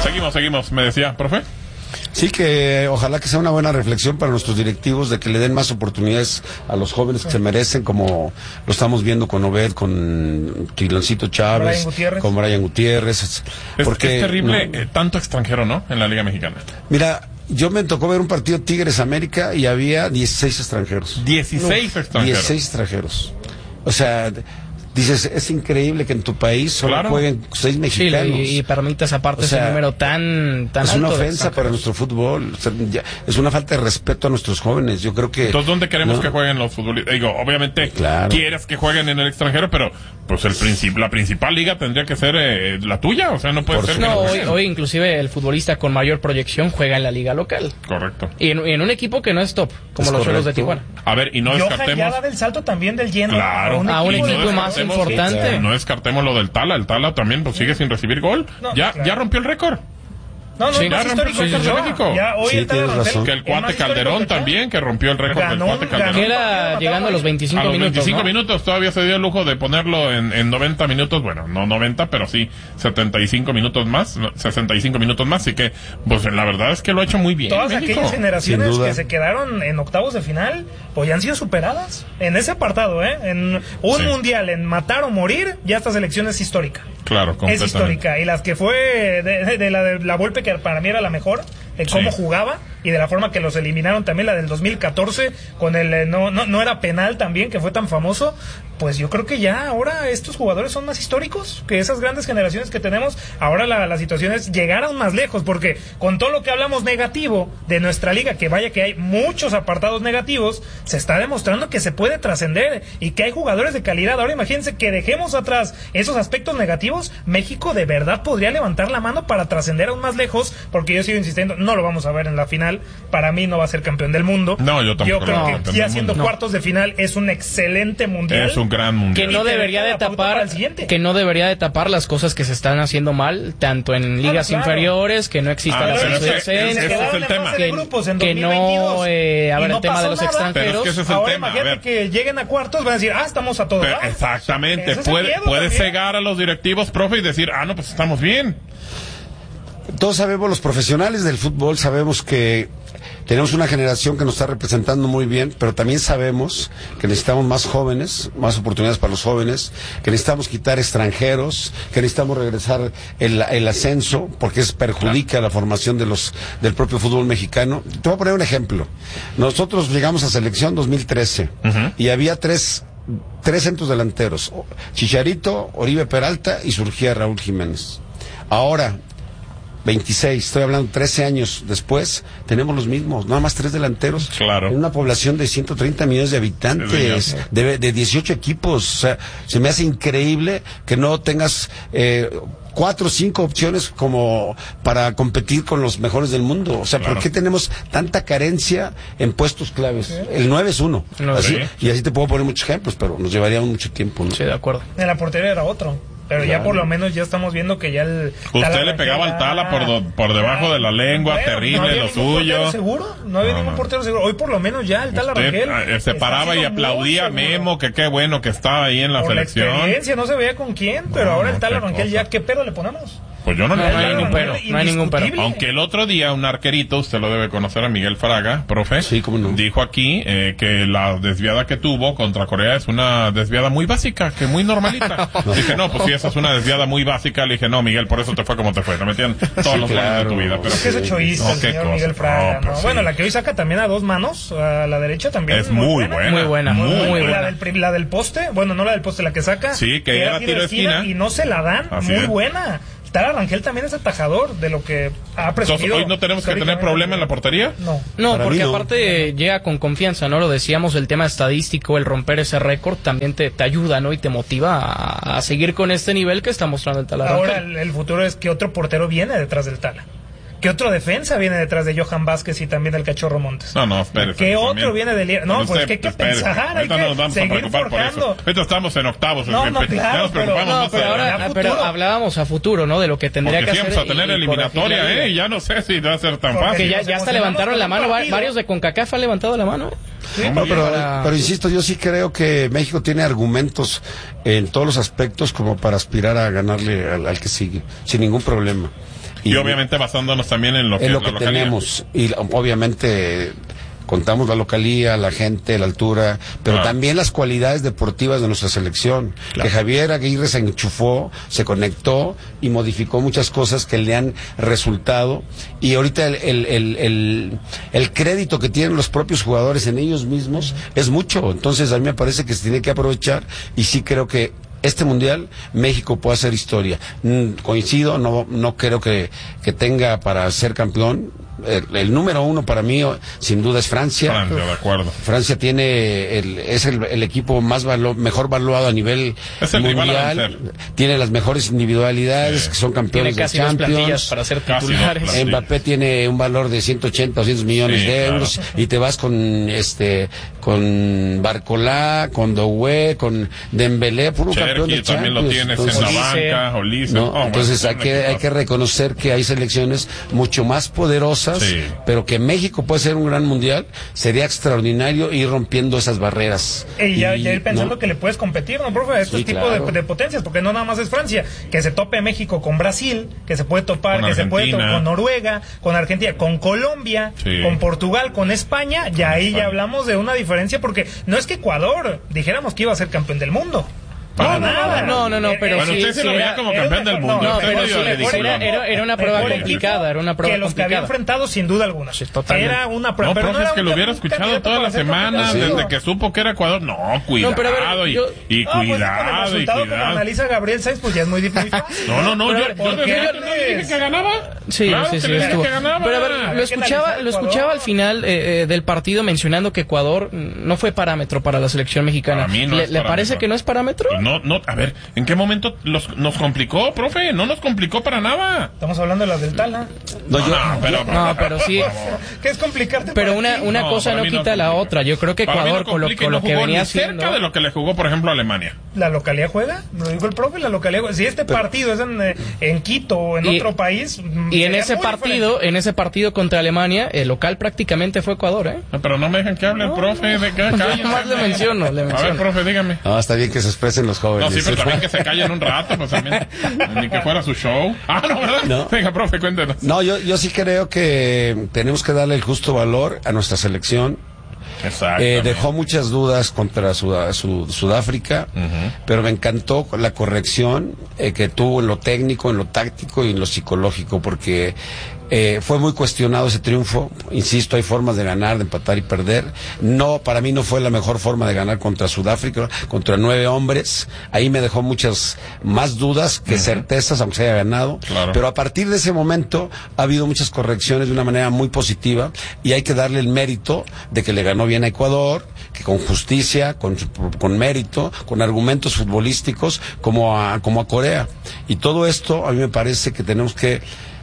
Seguimos. Me decía, profe. Sí, que ojalá que sea una buena reflexión para nuestros directivos de que le den más oportunidades a los jóvenes que se merecen, como lo estamos viendo con Obed, con Quiloncito Chávez, con Brian Gutiérrez. Porque es terrible tanto extranjero, ¿no? En la Liga Mexicana. Mira, yo me tocó ver un partido Tigres América y había 16 extranjeros. 16 extranjeros. 16 extranjeros. O sea, dices, es increíble que en tu país solo jueguen 6 mexicanos. Sí, y permitas aparte ese número tan alto. Es una ofensa para nuestro fútbol. O sea, es una falta de respeto a nuestros jóvenes. Yo creo que... Entonces, ¿dónde queremos que jueguen los futbolistas? Digo, obviamente quieres que jueguen en el extranjero, pero pues la principal liga tendría que ser la tuya. O sea, no puede ser... No, hoy inclusive el futbolista con mayor proyección juega en la liga local. Correcto. Y en un equipo que no es top, como los Cholos de Tijuana. A ver, y no descartemos... ya da del salto también del lleno. Claro. A un equipo más importante. No descartemos lo del Tala. El Tala también pues sigue sin recibir gol. Ya rompió el récord. No, es histórico. México. Ya hoy el Tala que el cuate Calderón también, que rompió el récord del cuate Calderón. Que era llegando a los 25 minutos. 25 minutos todavía se dio el lujo de ponerlo en 90 minutos. Bueno, no 90, pero sí 65 minutos más. Así que, pues la verdad es que lo ha hecho muy bien. Todas aquellas generaciones que se quedaron en octavos de final, pues ya han sido superadas en ese apartado, en un mundial, en matar o morir, ya esta selección es histórica. Claro, es histórica. Y las que fue de la Volpe, que para mí era la mejor, de cómo jugaba y de la forma que los eliminaron, también la del 2014 con el no era penal también, que fue tan famoso. Pues yo creo que ya ahora estos jugadores son más históricos que esas grandes generaciones que tenemos. Ahora la situación es llegar aún más lejos, porque con todo lo que hablamos negativo de nuestra liga, que vaya que hay muchos apartados negativos, se está demostrando que se puede trascender y que hay jugadores de calidad. Ahora imagínense que dejemos atrás esos aspectos negativos. México de verdad podría levantar la mano para trascender aún más lejos, porque yo sigo insistiendo, no lo vamos a ver en la final. Para mí no va a ser campeón del mundo. No, yo tampoco. Yo creo que ya siendo cuartos de final es un excelente mundial. Es un gran mundial. Que no debería de tapar las cosas que se están haciendo mal, tanto en ligas inferiores, que no exista la que no el tema de los extranjeros. Es el ahora tema. Imagínate que lleguen a cuartos, van a decir, estamos a todo. Exactamente. Puede cegar a los directivos, profe, y decir, no, pues estamos bien. Todos sabemos, los profesionales del fútbol, sabemos que tenemos una generación que nos está representando muy bien, pero también sabemos que necesitamos más jóvenes, más oportunidades para los jóvenes, que necesitamos quitar extranjeros, que necesitamos regresar el ascenso, porque eso perjudica la formación del propio fútbol mexicano. Te voy a poner un ejemplo. Nosotros llegamos a selección 2013 y había tres centros delanteros, Chicharito, Oribe Peralta, y surgía Raúl Jiménez. Ahora 26, estoy hablando 13 años después, tenemos los mismos, nada más 3 delanteros. Claro. En una población de 130 millones de habitantes, de 18 equipos. O sea, se me hace increíble que no tengas 4 o 5 opciones como para competir con los mejores del mundo. O sea, ¿por qué tenemos tanta carencia en puestos claves? El 9 es uno. Y así te puedo poner muchos ejemplos, pero nos llevaría mucho tiempo, ¿no? Sí, de acuerdo. En la portería era otro. Pero ya por lo menos ya estamos viendo que ya usted le pegaba al Tala por debajo de la lengua, terrible lo suyo. No había ningún portero seguro. Hoy por lo menos ya el Tala Rangel se paraba y aplaudía a Memo, que qué bueno que estaba ahí en la selección. La experiencia, no se veía con quién, pero ahora el Tala Rangel ya, ¿qué pedo le ponemos? Pues yo no hay ningún pero. Aunque el otro día un arquerito, usted lo debe conocer, a Miguel Fraga, profe, sí, cómo no, dijo aquí que la desviada que tuvo contra Corea es una desviada muy básica, que muy normalita. Dije, no, pues si esa es una desviada muy básica, le dije, no, Miguel, por eso te fue como te fue, te metían todos los goles de tu vida. Pero es que es echoísta el señor Miguel Fraga, ¿no? Pues bueno, la que hoy saca también a 2 manos, a la derecha también es muy buena. Muy buena. La del poste, bueno, no la del poste, la que saca. Sí, que era tiro de esquina. Y no se la dan, muy buena. Tala Rangel también es atajador de lo que ha presumido. Entonces, ¿hoy no tenemos que tener problema en la portería? No, porque aparte llega con confianza, ¿no? Lo decíamos, el tema estadístico, el romper ese récord también te ayuda, ¿no? Y te motiva a seguir con este nivel que está mostrando el Tala Rangel. Ahora el futuro es que otro portero viene detrás del Tala. ¿Qué otro defensa viene detrás de Johan Vázquez y también del Cachorro Montes? No, espérese. ¿Qué otro viene del... No, pues que hay que pensar, hay que nos seguir forjando. Ahorita estamos en octavos. Claro, pero hablábamos a futuro, ¿no? De lo que tendría que hacer. Vamos a tener eliminatoria, y ya no sé si va a ser tan fácil. Que ya hasta levantaron la mano, varios de CONCACAF han levantado la mano. Sí, pero insisto, yo sí creo que México tiene argumentos en todos los aspectos como para aspirar a ganarle al que sigue, sin ningún problema. Y obviamente basándonos también en lo que tenemos. Y obviamente contamos la localía, la gente, la altura, pero también las cualidades deportivas de nuestra selección. Claro. Que Javier Aguirre se enchufó, se conectó y modificó muchas cosas que le han resultado. Y ahorita el crédito que tienen los propios jugadores en ellos mismos es mucho. Entonces a mí me parece que se tiene que aprovechar, y sí creo que este mundial México puede hacer historia. Coincido, no creo que tenga para ser campeón. El número uno para mí sin duda es Francia. Francia, de acuerdo. Francia tiene es el equipo mejor valuado a nivel mundial. Tiene las mejores individualidades, que son campeones de Champions. Para ser titulares. Mbappé tiene un valor de 180 o 200 millones de euros, y te vas con Barcolá, con Doué, con Dembélé, puro campeón de Champions. También lo tienes en la banca, Olise. Entonces hay que reconocer que hay selecciones mucho más poderosas. Sí. Pero que México puede ser un gran mundial, sería extraordinario ir rompiendo esas barreras. Y ya ir pensando que le puedes competir, ¿no, profe? A estos tipos de potencias, porque no nada más es Francia, que se tope México con Brasil, que se puede topar, con Argentina, se puede topar con Noruega, con Argentina, con Colombia, con Portugal, con España, y ahí ya hablamos de una diferencia, porque no es que Ecuador dijéramos que iba a ser campeón del mundo. No, pero bueno, sí, usted se lo veía como campeón del mundo. No, pero sí, era una prueba complicada, que los que había enfrentado sin duda alguna. Sí, era una prueba. No, pero profe, es que lo hubiera escuchado toda la semana, desde que supo que era Ecuador. No, cuidado, cuidado. Como analiza Gabriel Sainz, pues ya es muy difícil. No, yo dije que ganaba. Sí, estuvo. Pero a ver, lo escuchaba al final del partido mencionando que Ecuador no fue parámetro para la selección mexicana. ¿Le parece que no es parámetro? No, a ver, ¿en qué momento nos complicó, profe? No nos complicó para nada. Estamos hablando de la del Tala. Pero sí. ¿Qué es complicarte? Pero una cosa no quita la otra. Yo creo que Ecuador, con lo que venía haciendo, cerca de lo que le jugó, por ejemplo, a Alemania. ¿La localidad juega? Lo dijo el profe, la localidad juega. Si este partido es en Quito o en otro país. Y en ese partido contra Alemania, el local prácticamente fue Ecuador, ¿eh? Pero no me dejan que hable el profe. Yo más le menciono. A ver, profe, dígame. No, está bien que se expresen los jóvenes. No, sí, pero también que se callen un rato, pues también, ni que fuera su show. No, ¿verdad? No. Venga, profe, cuéntenos. No, yo sí creo que tenemos que darle el justo valor a nuestra selección. Dejó muchas dudas contra Sudáfrica, pero me encantó la corrección que tuvo en lo técnico, en lo táctico y en lo psicológico, porque fue muy cuestionado ese triunfo. Insisto, hay formas de ganar, de empatar y perder. Para mí no fue la mejor forma de ganar contra Sudáfrica, contra 9 hombres. Ahí me dejó muchas más dudas que certezas, aunque se haya ganado. Claro. Pero a partir de ese momento ha habido muchas correcciones de una manera muy positiva, y hay que darle el mérito de que le ganó bien a Ecuador, que con justicia, con mérito, con argumentos futbolísticos, como a Corea. Y todo esto a mí me parece que tenemos que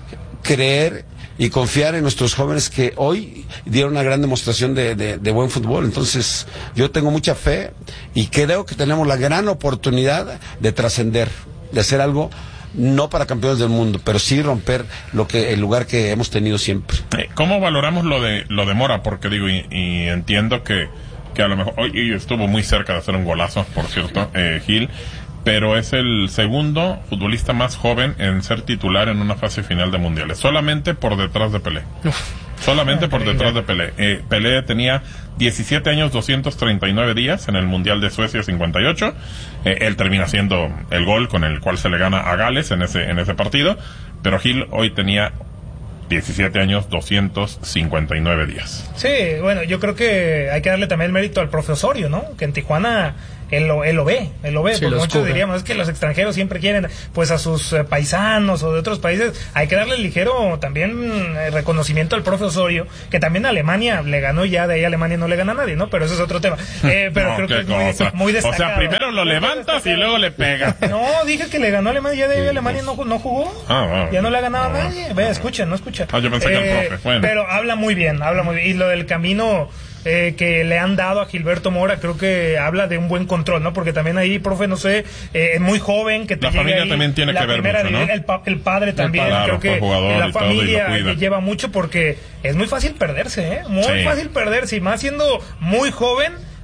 creer y confiar en nuestros jóvenes, que hoy dieron una gran demostración de buen fútbol. Entonces yo tengo mucha fe y creo que tenemos la gran oportunidad de trascender, de hacer algo, no para campeones del mundo, pero sí romper el lugar que hemos tenido siempre. ¿Cómo valoramos lo de Mora? Porque digo, y entiendo que a lo mejor hoy estuvo muy cerca de hacer un golazo, por cierto, Gil, pero es el segundo futbolista más joven en ser titular en una fase final de mundiales, solamente por detrás de Pelé. Solamente por detrás de Pelé. Pelé tenía 17 años, 239 días en el Mundial de Suecia 58. Él termina haciendo el gol con el cual se le gana a Gales en ese partido, pero Gil hoy tenía 17 años, 259 días. Sí, bueno, yo creo que hay que darle también el mérito al profe Osorio, ¿no? Que en Tijuana él lo ve, sí, porque muchos diríamos, es que los extranjeros siempre quieren pues a sus paisanos o de otros países. Hay que darle ligero también reconocimiento al profe Osorio, que también a Alemania le ganó, ya de ahí a Alemania no le gana a nadie, ¿no? Pero eso es otro tema. Pero creo que es muy destacado. O sea, primero lo levantas y luego le pegas. No, dije que le ganó a Alemania, ya de ahí a Alemania no jugó. Ya no le ha ganado a nadie. Ve, escuchen. Yo pensé que el profe. Bueno. Pero habla muy bien. Y lo del camino que le han dado a Gilberto Mora, creo que habla de un buen control, ¿no? Porque también ahí, profe, no sé, es muy joven, que te la familia ahí, también tiene que ver mucho, ¿no? El padre también, creo que la familia lleva mucho, porque es muy fácil perderse, muy fácil perderse, y más siendo muy joven.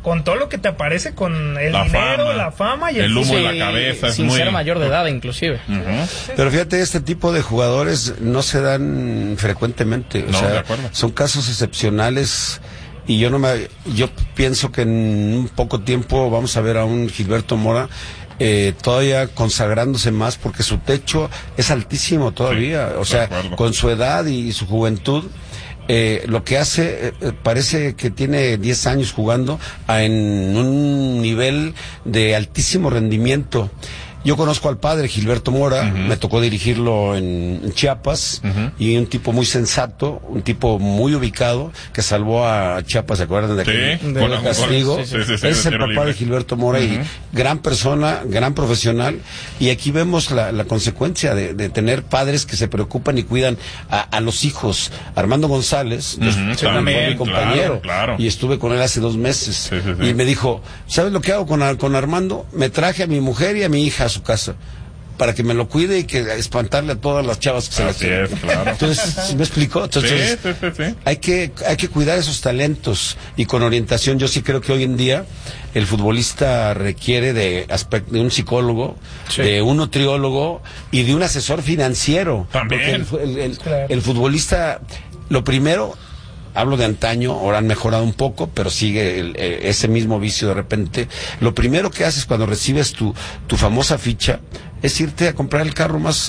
con todo lo que te aparece con el La dinero, fama, la fama y el humo en la cabeza. Sin ser mayor de edad, inclusive. Pero fíjate, este tipo de jugadores no se dan frecuentemente. No, de acuerdo. Son casos excepcionales. Y yo pienso que en un poco tiempo vamos a ver a un Gilberto Mora todavía consagrándose más, porque su techo es altísimo todavía. Sí, o sea, acuerdo. con su edad y su juventud, lo que hace, parece que tiene 10 años jugando en un nivel de altísimo rendimiento. Yo conozco al padre Gilberto Mora, me tocó dirigirlo en Chiapas, y un tipo muy sensato, un tipo muy ubicado, que salvó a Chiapas, ¿se acuerdan de aquel castigo? Sí, Ese es el papá de Gilberto Mora, y gran persona, gran profesional, y aquí vemos la consecuencia de tener padres que se preocupan y cuidan a los hijos. Armando González, fue mi compañero, claro. y estuve con él hace 2 meses, Sí. y me dijo, ¿sabes lo que hago con Armando? Me traje a mi mujer y a mi hija a su casa para que me lo cuide y que espantarle a todas las chavas que se Así es, claro. Entonces, ¿sí me explicó? Entonces, sí. hay que cuidar esos talentos, y con orientación. Yo sí creo que hoy en día el futbolista requiere de un psicólogo, de un nutriólogo y de un asesor financiero. También. Porque el futbolista, lo primero, hablo de antaño, ahora han mejorado un poco, pero sigue ese mismo vicio de repente. Lo primero que haces cuando recibes tu famosa ficha es irte a comprar el carro más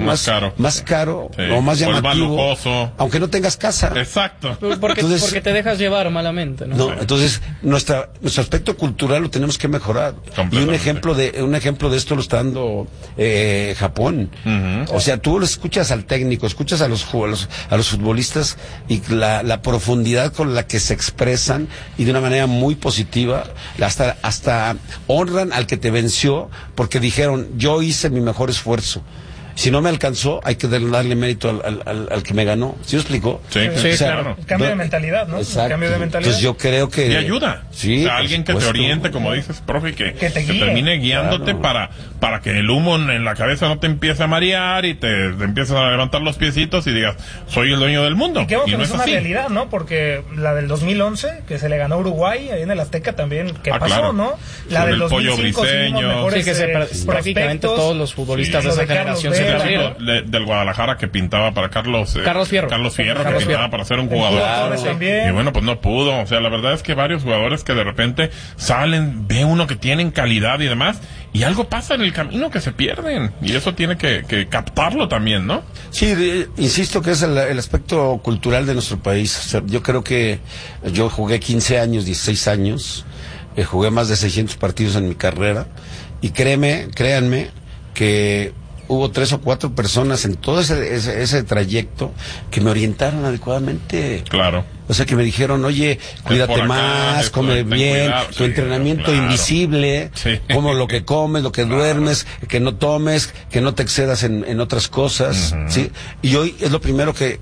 caro sí, o más llamativo, lujoso, aunque no tengas casa. Exacto. Porque te dejas llevar malamente, ¿no? No, entonces nuestro aspecto cultural lo tenemos que mejorar. Y un ejemplo de esto lo está dando Japón. O sea, tú lo escuchas al técnico, escuchas a los futbolistas, y la profundidad con la que se expresan, y de una manera muy positiva, hasta honran al que te venció, porque dijeron, yo hice mi mejor esfuerzo. Si no me alcanzó, hay que darle mérito al que me ganó. ¿Sí lo explicó? Sí, claro. Cambio de mentalidad, ¿no? Exacto. Cambio de mentalidad. Entonces yo creo que... Y ayuda. Sí, o sea, alguien que te oriente, como dices, profe, que te termine guiándote, claro, para que el humo en la cabeza no te empiece a marear y te empieces a levantar los piecitos y digas, soy el dueño del mundo. Y creo que no no es es una así. realidad, ¿no? Porque la del 2011, que se le ganó a Uruguay, ahí en el Azteca también, ¿qué pasó, claro. no? La del el Pollo 2005 Briseño. mejores, Sí, que prácticamente todos los futbolistas de esa generación se perdieron. Del Guadalajara, que pintaba para Carlos Fierro, que pintaba para ser un jugador. También. Y bueno, pues no pudo. O sea, la verdad es que varios jugadores que de repente salen, ve uno que tienen calidad y demás, y algo pasa en el camino que se pierden. Y eso tiene que captarlo también, ¿no? Sí, insisto que es el aspecto cultural de nuestro país. O sea, yo creo que yo jugué 15 años, 16 años, jugué más de 600 partidos en mi carrera, y créanme que hubo 3 o 4 personas en todo ese trayecto que me orientaron adecuadamente. Claro. O sea, que me dijeron, oye, cuídate más, come bien, tu entrenamiento invisible, como lo que comes, lo que duermes, que no tomes, que no te excedas en otras cosas, ¿sí? Y hoy es lo primero que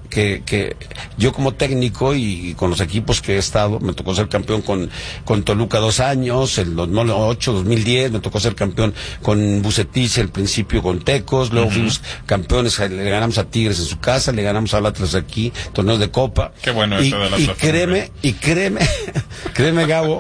yo como técnico y con los equipos que he estado, me tocó ser campeón con Toluca 2 años, el 2008, 2010, me tocó ser campeón con Bucetich, al principio con Tecos, luego fuimos campeones, le ganamos a Tigres en su casa, le ganamos al Atlas aquí, torneos de Copa. Qué bueno eso de y créeme, Gabo,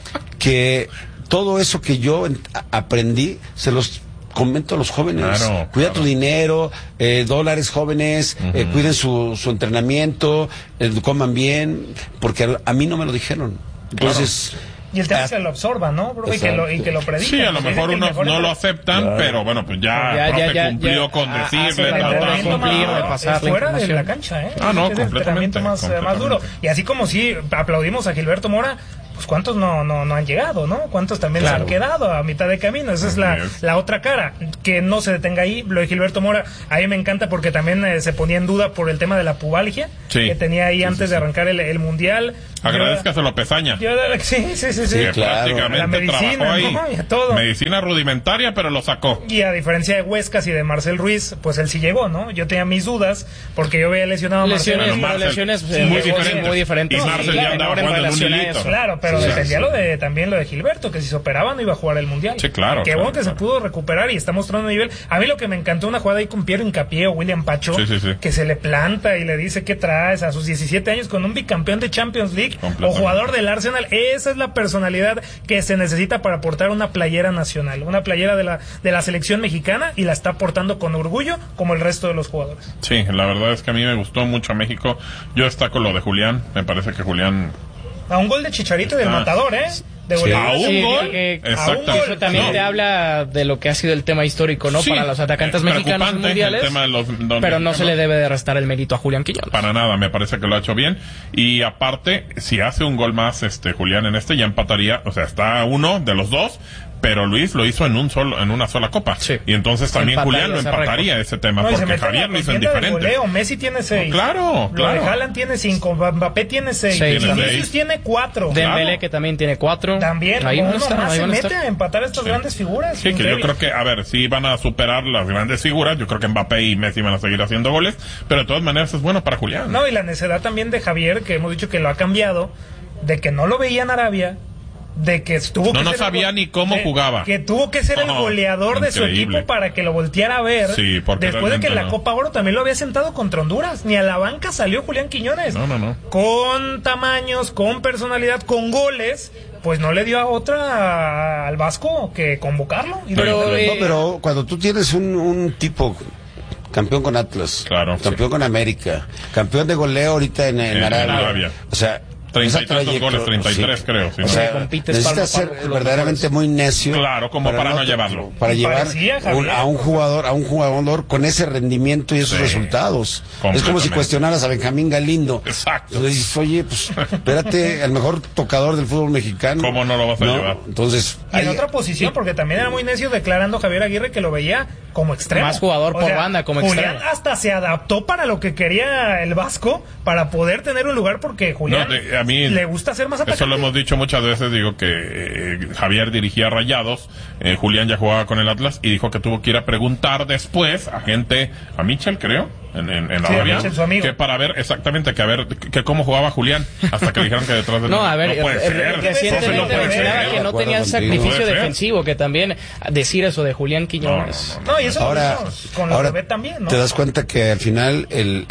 que todo eso que yo aprendí, se los comento a los jóvenes. Cuida tu dinero, dólares, jóvenes, cuiden su entrenamiento, coman bien, porque a mí no me lo dijeron. Entonces... Y el tema es que lo absorban, ¿no? Y que lo predican. Sí, a lo mejor unos no lo aceptan, pero bueno, pues ya cumplió con decirle. Fuera de la cancha, ¿eh? Es el entrenamiento más duro. Y así como sí aplaudimos a Gilberto Mora, pues cuántos no han llegado, ¿no? Cuántos también se han quedado a mitad de camino. Esa es la otra cara. Que no se detenga ahí. Lo de Gilberto Mora, a mí me encanta porque también se ponía en duda por el tema de la pubalgia que tenía ahí antes de arrancar el Mundial. Agradezcaselo, Pezaña. Sí, claro. Prácticamente la medicina, ahí, ¿no? Y todo. Medicina rudimentaria, pero lo sacó. Y a diferencia de Huescas y de Marcel Ruiz, pues él sí llegó, ¿no? Yo tenía mis dudas porque yo veía lesionado a Marcel. Lesiones muy diferentes. Y Marcel ya andaba jugando en un hilito. Claro, pero dependía también lo de Gilberto, que si se operaba no iba a jugar el Mundial. Sí, claro. Qué bueno que se pudo recuperar y está mostrando nivel. A mí lo que me encantó una jugada ahí con Piero Hincapié o William Pacho, que se le planta y le dice ¿qué traes? A sus 17 años con un bicampeón de Champions League o jugador del Arsenal. Esa es la personalidad que se necesita para aportar una playera nacional, una playera de la selección mexicana, y la está aportando con orgullo como el resto de los jugadores. Sí, la verdad es que a mí me gustó mucho México. Yo destaco lo de Julián. Me parece que Julián... A un gol de Chicharito y del Matador, ¿eh? A un gol. Exacto. Eso también te habla de lo que ha sido el tema histórico, ¿no? Para los atacantes mexicanos en mundiales. Pero no se le debe de restar el mérito a Julián Quiñones. Para nada, me parece que lo ha hecho bien. Y aparte, si hace un gol más Julián en ya empataría. O sea, está uno de los dos. Pero Luis lo hizo en una sola copa. Sí. Y entonces también Julián lo empataría ese tema, porque Javier lo hizo en diferente. Messi tiene 6. Claro. Haaland tiene 5, Mbappé tiene 6. Vinicius tiene 4. Dembélé, que también tiene 4. También, ahí uno más se mete a empatar estas grandes figuras. Sí, que yo creo que, a ver, sí van a superar las grandes figuras. Yo creo que Mbappé y Messi van a seguir haciendo goles, pero de todas maneras es bueno para Julián. No, y la necedad también de Javier, que hemos dicho que lo ha cambiado, de que no lo veía en Arabia, de que estuvo no sabía ni cómo jugaba, que tuvo que ser el goleador de su equipo para que lo volteara a ver, después de que en la Copa Oro también lo había sentado contra Honduras. Ni a la banca salió Julián Quiñones. No. Con tamaños, con personalidad, con goles, pues no le dio a otra al Vasco que convocarlo. Pero cuando tú tienes un tipo campeón con Atlas, campeón con América, campeón de goleo ahorita en Arabia, o sea, 30 y tantos goles, 33 creo. O sea, necesitas ser verdaderamente muy necio. Claro, como para no llevarlo. Para llevar a un jugador con ese rendimiento y esos resultados. Es como si cuestionaras a Benjamín Galindo. Exacto. Entonces dices, oye, pues espérate, el mejor tocador del fútbol mexicano. ¿Cómo no lo vas a llevar? Entonces, y en otra posición, porque también era muy necio declarando Javier Aguirre que lo veía como extremo. Más jugador por banda, como extremo. Julián hasta se adaptó para lo que quería el Vasco, para poder tener un lugar, porque Julián a mí le gusta ser más atacante. Eso lo hemos dicho muchas veces, digo que Javier dirigía Rayados, Julián ya jugaba con el Atlas y dijo que tuvo que ir a preguntar después a Michel, creo, en Arabia, que para ver exactamente que cómo jugaba Julián, hasta que dijeron que detrás de recientemente mencionaba que no tenía el sacrificio defensivo, que también decir eso de Julián Quiñones. No, y eso ahora, con lo que también, ¿no? Te das cuenta que al final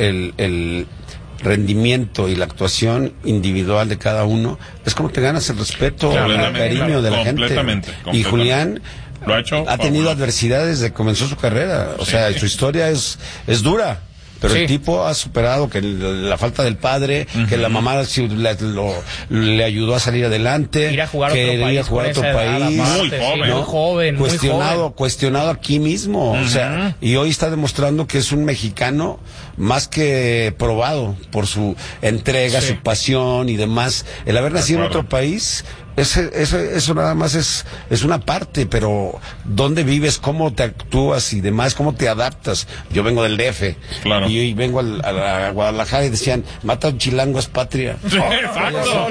el rendimiento y la actuación individual de cada uno es como te ganas el respeto, el cariño de la gente. Y Julián ha tenido adversidades desde que comenzó su carrera, o sea, su historia es dura. Pero el tipo ha superado que la falta del padre, que la mamá le ayudó a salir adelante, ir a jugar a otro país, muy joven, cuestionado aquí mismo, o sea, y hoy está demostrando que es un mexicano más que probado por su entrega, su pasión y demás. El haber nacido en otro país, eso nada más es una parte, pero dónde vives, cómo te actúas y demás, cómo te adaptas. Yo vengo del DF y vengo a Guadalajara y decían, mata a un chilango es patria. Sí, exacto.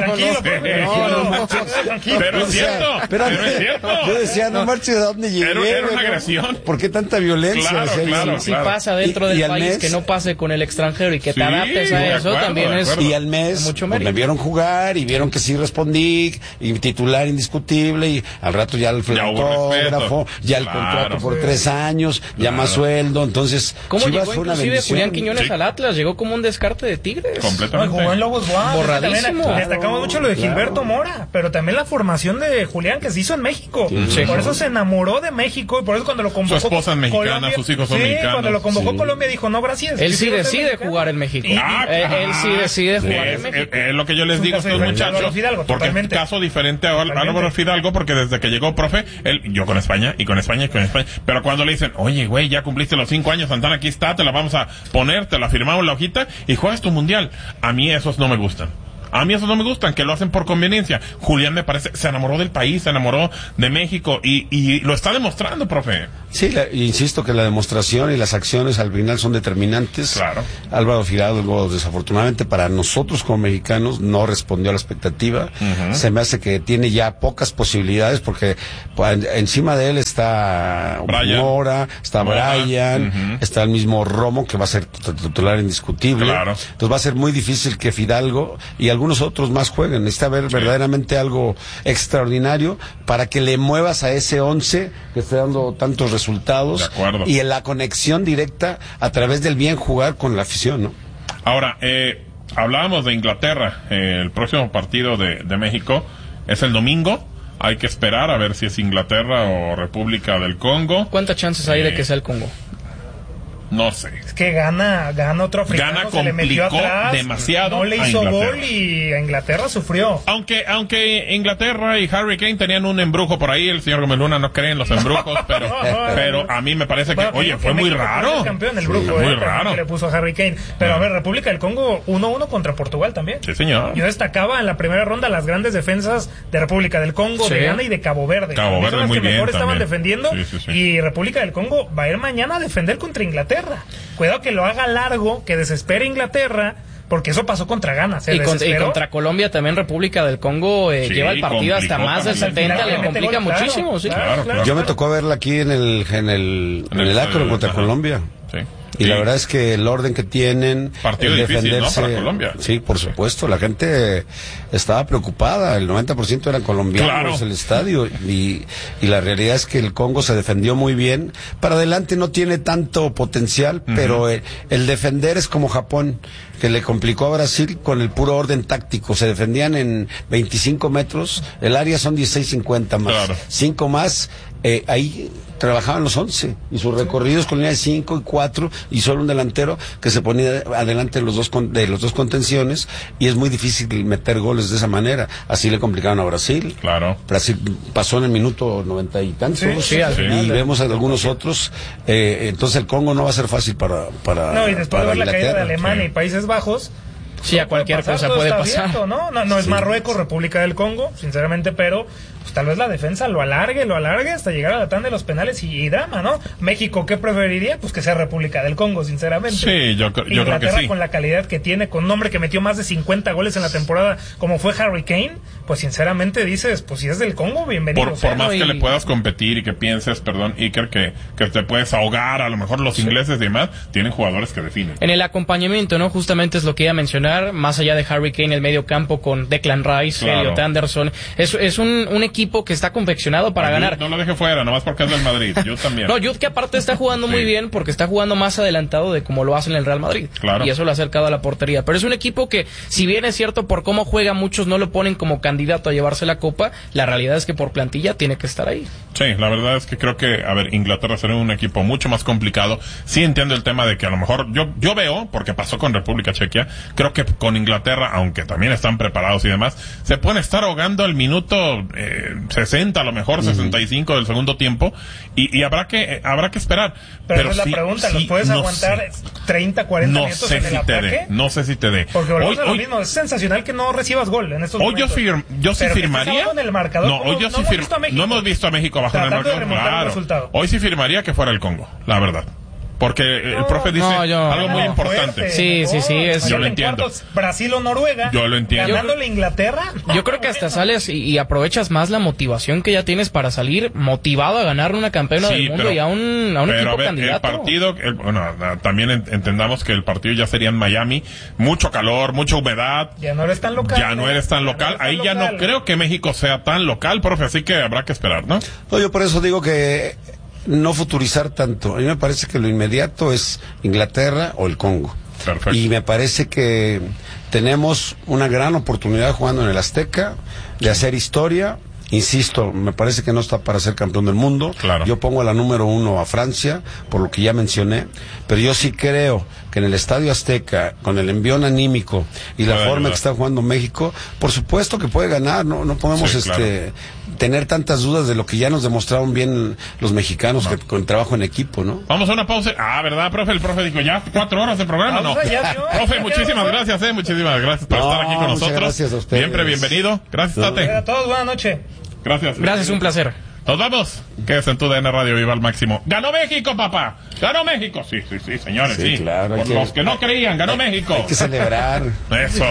Pero es cierto. Yo decía, no marches, ¿de dónde llegué? Era una agresión. ¿Por qué tanta violencia? Si pasa dentro del país, que no pase con el extranjero y que te adaptes a eso, también es. Y al mes me vieron jugar y vieron que sí respondí y titular indiscutible, y al rato ya el autógrafo, ya el contrato por 3 años, ya más sueldo. Entonces, ¿cómo llegó inclusive Julián Quiñones al Atlas? Llegó como un descarte de Tigres. Completamente. Jugó en Lobos Guap. Borradísimo. Destacamos mucho lo de Gilberto Mora, pero también la formación de Julián que se hizo en México. Por eso se enamoró de México y por eso cuando lo convocó su esposa es mexicana, Colombia, sus hijos son mexicanos. Cuando lo convocó Colombia dijo, no, gracias. Él sí decide jugar en México. Él sí decide jugar en México. Es lo que yo les digo a estos muchachos, porque es un caso diferente a Álvaro Fidalgo, porque desde que llegó profe, yo con España, pero cuando le dicen, oye, güey, ya cumpliste los 5 años, Santana, aquí está, te la vamos a poner, te la firmamos en la hojita y juegas tu mundial. A mí esos no me gustan. Que lo hacen por conveniencia. Julián, me parece, se enamoró del país, se enamoró de México y lo está demostrando, profe. Sí, insisto que la demostración y las acciones al final son determinantes. Claro. Álvaro Fidalgo, desafortunadamente para nosotros como mexicanos, no respondió a la expectativa. Se me hace que tiene ya pocas posibilidades porque encima de él está Mora, está Brian, está el mismo Romo, que va a ser titular indiscutible. Claro. Entonces va a ser muy difícil que Fidalgo y algunos algunos otros más jueguen. Necesita ver verdaderamente algo extraordinario para que le muevas a ese 11 que está dando tantos resultados. De acuerdo. Y en la conexión directa a través del bien jugar con la afición, ¿no? Ahora, hablábamos de Inglaterra. El próximo partido de México es el domingo. Hay que esperar a ver si es Inglaterra o República del Congo. ¿Cuántas chances hay de que sea el Congo? No sé. Es que gana otro africano, Gana se le metió complicó atrás, demasiado no le a hizo Inglaterra. gol y a Inglaterra sufrió. Aunque Inglaterra y Harry Kane tenían un embrujo por ahí, el señor Gomeluna no cree en los embrujos, pero a mí me parece que, Bueno, fue muy México raro. fue el campeón del grupo, muy raro. que le puso a Harry Kane. Pero a ver, República del Congo 1-1 contra Portugal también. Sí, señor. Yo destacaba en la primera ronda las grandes defensas de República del Congo, Sí. de Ghana y de Cabo Verde. Cabo Verde Son las muy que bien mejor estaban también. defendiendo. Sí. Y República del Congo va a ir mañana a defender contra Inglaterra. Cuidado que lo haga largo, que desespere Inglaterra, porque eso pasó contra Ghana. Y contra Colombia también República del Congo lleva el partido hasta complicó más del también. 70, le Mete complica gol, claro, muchísimo, sí. Claro. Yo me tocó verla aquí en el Akron contra ajá. Colombia. Sí. Y la verdad es que el orden que tienen, Partido el difícil, ¿no? defenderse, Para Colombia. sí, por supuesto, la gente estaba preocupada, el 90% eran colombianos Claro. el estadio y la realidad es que el Congo se defendió muy bien. Para adelante no tiene tanto potencial, pero el defender es como Japón, que le complicó a Brasil con el puro orden táctico. Se defendían en 25 metros, el área son 16-50 más, Claro. 5 más. Ahí trabajaban los 11 y sus recorridos con línea de 5 y 4 y solo un delantero que se ponía adelante de los dos contenciones, y es muy difícil meter goles de esa manera. Así le complicaron a Brasil. Claro. Brasil pasó en el minuto 90 y tantos, Sí, al final. y vemos a algunos otros. Entonces el Congo no va a ser fácil para No, y después de ver la caída de Inglaterra. Alemania y Países Bajos, Sí, a cualquier cosa todo puede está pasar. abierto, No es Marruecos, República del Congo, sinceramente, pero pues, tal vez la defensa lo alargue hasta llegar a la tanda de los penales y drama, ¿no? México, ¿qué preferiría? Pues que sea República del Congo, sinceramente. Sí, yo creo que Inglaterra, sí. con la calidad que tiene, con un hombre que metió más de 50 goles en la temporada, como fue Harry Kane, pues sinceramente dices, pues si es del Congo, bienvenido. Por más ¿no? que Y- le puedas competir y que pienses, perdón, Iker, que te puedes ahogar, a lo mejor los ingleses y demás, tienen jugadores que definen. En el acompañamiento, ¿no? Justamente es lo que iba a mencionar, más allá de Harry Kane, el medio campo con Declan Rice, Claro. Elliot Anderson. Es un equipo que está confeccionado para ganar. No lo deje fuera, nomás porque es del Madrid. Yo también. No, Jude que aparte está jugando muy Sí. bien porque está jugando más adelantado de como lo hace en el Real Madrid. Claro. Y eso lo ha acercado a la portería. Pero es un equipo que, si bien es cierto por cómo juega, muchos no lo ponen como candidato a llevarse la copa, la realidad es que por plantilla tiene que estar ahí. Sí, la verdad es que creo que, a ver, Inglaterra será un equipo mucho más complicado. Sí entiendo el tema de que a lo mejor, yo veo, porque pasó con República Chequia, creo que con Inglaterra, aunque también están preparados y demás, se pueden estar ahogando al minuto 60, a lo mejor 65 del segundo tiempo, y habrá que esperar. Pero esa es sí, la pregunta, ¿los sí, puedes no aguantar sé. 30, 40 No minutos sé en el si te ataque? dé, no sé si te dé. Porque volvemos Hoy- a lo hoy- mismo, es sensacional que no recibas gol en estos Hoy yo momentos. sí Pero que estés firmaría. hablando en el marcador, No, hoy yo sí hemos visto a México. no hemos visto a México bajo en el Tratando de marcador. remontar el Claro. resultado. Hoy sí firmaría que fuera el Congo, la verdad. Porque el profe dice algo muy importante. Sí, es- Yo lo entiendo. Brasil o Noruega. Yo lo entiendo. Ganándole a Inglaterra. Yo creo que hasta sales y aprovechas más la motivación que ya tienes para salir motivado a ganar una campeona Sí, del mundo pero- y a un Pero equipo a ver, candidato. el partido, también entendamos que el partido ya sería en Miami, mucho calor, mucha humedad. Ya no eres tan local. Ya no eres tan local. Ahí ya no creo que México sea tan local, profe, así que habrá que esperar, ¿no? No, yo por eso digo que no futurizar tanto. A mí me parece que lo inmediato es Inglaterra o el Congo. Perfecto. Y me parece que tenemos una gran oportunidad jugando en el Azteca de hacer historia. Insisto, me parece que no está para ser campeón del mundo. Claro. Yo pongo a la número 1 a Francia, por lo que ya mencioné. Pero yo sí creo que en el Estadio Azteca, con el envión anímico y la Puede forma ayudar. que está jugando México, por supuesto que puede ganar. No podemos Sí, claro. tener tantas dudas de lo que ya nos demostraron bien los mexicanos que con trabajo en equipo, ¿no? Vamos a una pausa. ¿Verdad, profe? El profe dijo, ya 4 horas de programa, ¿no? Pausa, ya, tío. Profe, muchísimas gracias, muchísimas gracias por No, estar aquí con muchas nosotros. gracias a ustedes. Siempre bienvenido. Gracias, Tate. A todos, buenas noches. Gracias. Gracias, un placer. Nos vamos. Quédese en tu DN Radio, viva al máximo. ¡Ganó México, papá! ¡Ganó México! Sí, señores, Sí, sí. claro, hay Por que- los que no creían, ganó México. Hay que celebrar. Eso.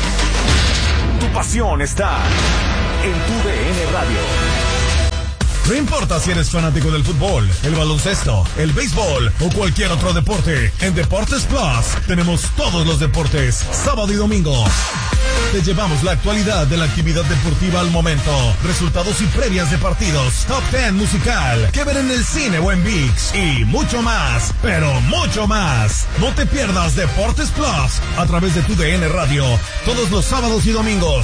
Tu pasión está en tu DN Radio. No importa si eres fanático del fútbol, el baloncesto, el béisbol o cualquier otro deporte, en Deportes Plus tenemos todos los deportes, sábado y domingo. Te llevamos la actualidad de la actividad deportiva al momento, resultados y previas de partidos, top 10 musical, que ver en el cine o en ViX y mucho más, pero mucho más. No te pierdas Deportes Plus a través de tu DN Radio todos los sábados y domingos